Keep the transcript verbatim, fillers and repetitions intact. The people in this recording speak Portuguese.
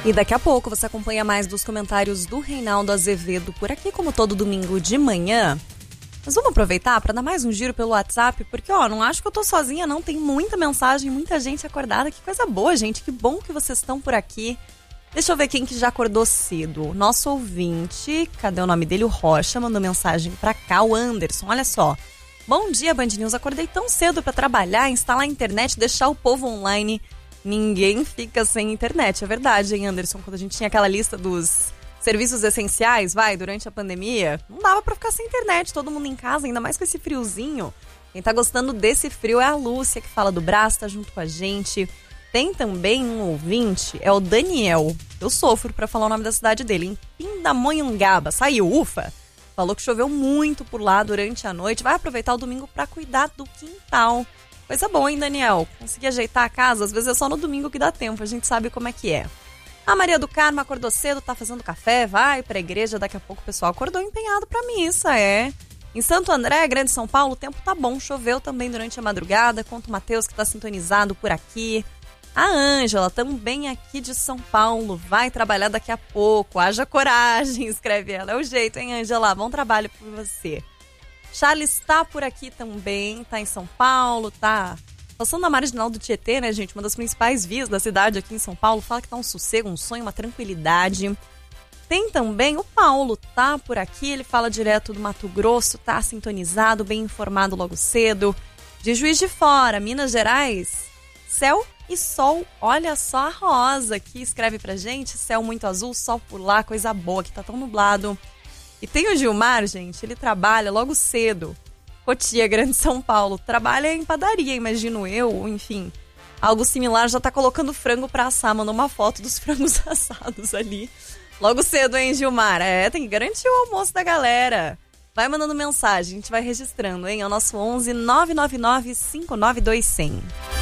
E daqui a pouco você acompanha mais dos comentários do Reinaldo Azevedo por aqui, como todo domingo de manhã. Mas vamos aproveitar para dar mais um giro pelo WhatsApp, porque ó, não acho que eu tô sozinha não, tem muita mensagem, muita gente acordada, que coisa boa, gente, que bom que vocês estão por aqui. Deixa eu ver quem que já acordou cedo. Nosso ouvinte, cadê o nome dele? O Rocha, mandou mensagem pra cá, o Anderson, olha só. Bom dia, Band News, acordei tão cedo pra trabalhar, instalar a internet, deixar o povo online. Ninguém fica sem internet, é verdade, hein, Anderson? Quando a gente tinha aquela lista dos serviços essenciais, vai, durante a pandemia, não dava pra ficar sem internet, todo mundo em casa, ainda mais com esse friozinho. Quem tá gostando desse frio é a Lúcia, que fala do Brás, tá junto com a gente. Tem também um ouvinte, é o Daniel. Eu sofro pra falar o nome da cidade dele, em Pindamonhangaba. Saiu, ufa! Falou que choveu muito por lá durante a noite. Vai aproveitar o domingo pra cuidar do quintal. Coisa boa, hein, Daniel? Conseguir ajeitar a casa, às vezes é só no domingo que dá tempo, a gente sabe como é que é. A Maria do Carmo acordou cedo, tá fazendo café, vai pra igreja, daqui a pouco o pessoal acordou empenhado pra missa, é. Em Santo André, Grande São Paulo, o tempo tá bom, choveu também durante a madrugada, conta o Matheus que tá sintonizado por aqui. A Ângela, também aqui de São Paulo, vai trabalhar daqui a pouco, haja coragem, escreve ela. É o jeito, hein, Ângela? Bom trabalho por você. Charles tá por aqui também, tá em São Paulo, tá passando na marginal do Tietê, né, gente? Uma das principais vias da cidade aqui em São Paulo. Fala que tá um sossego, um sonho, uma tranquilidade. Tem também o Paulo, tá por aqui, ele fala direto do Mato Grosso, tá sintonizado, bem informado logo cedo. De Juiz de Fora, Minas Gerais, céu e sol, olha só a Rosa que escreve pra gente, céu muito azul, sol por lá, coisa boa, que tá tão nublado. E tem o Gilmar, gente, ele trabalha logo cedo, Cotia, Grande São Paulo, trabalha em padaria, imagino eu, enfim, algo similar, já tá colocando frango pra assar, mandou uma foto dos frangos assados ali, logo cedo, hein, Gilmar? É, tem que garantir o almoço da galera. Vai mandando mensagem, a gente vai registrando, hein, é o nosso onze nove nove nove cinco nove dois zero zero.